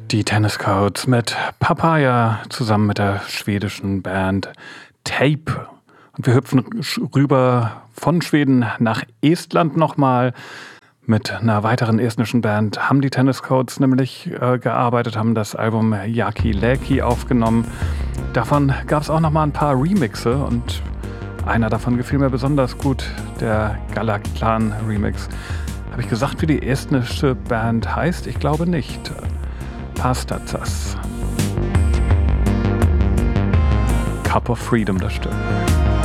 Die Tennis Codes mit Papaya zusammen mit der schwedischen Band Tape. Und wir hüpfen rüber von Schweden nach Estland nochmal. Mit einer weiteren estnischen Band haben die Tennis Codes nämlich gearbeitet, haben das Album Jaki Lääki aufgenommen. Davon gab es auch nochmal ein paar Remixe und einer davon gefiel mir besonders gut, der Galaklan Remix. Habe ich gesagt, wie die estnische Band heißt? Ich glaube nicht. Pastatsas. Cup of Freedom, das Stück.